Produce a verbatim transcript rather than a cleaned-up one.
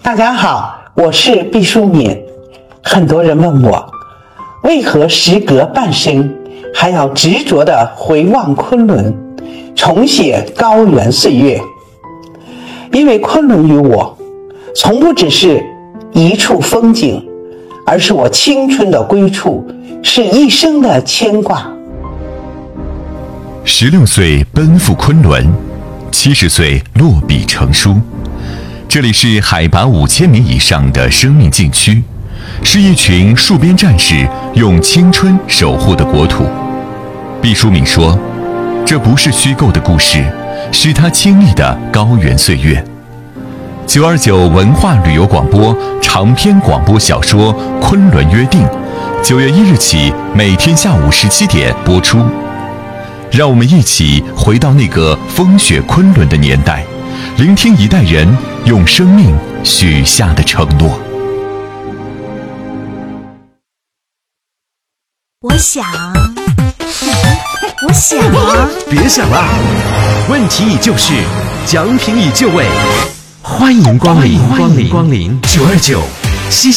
大家好，我是毕淑敏。很多人问我，为何时隔半生还要执着地回望昆仑，重写高原岁月？因为昆仑于我，从不只是一处风景，而是我青春的归处，是一生的牵挂。 十六岁奔赴昆仑，七十岁落笔成书。这里是海拔五千米以上的生命禁区，是一群戍边战士用青春守护的国土。毕淑敏说，这不是虚构的故事，是他经历的高原岁月。九二九文化旅游广播长篇广播小说《昆仑约定》，九月一日起每天下午十七点播出。让我们一起回到那个风雪昆仑的年代，聆听一代人用生命许下的承诺。 我想，我想， 别想了，问题已就绪，奖品已就位，欢迎光临，欢迎光临九二九，嬉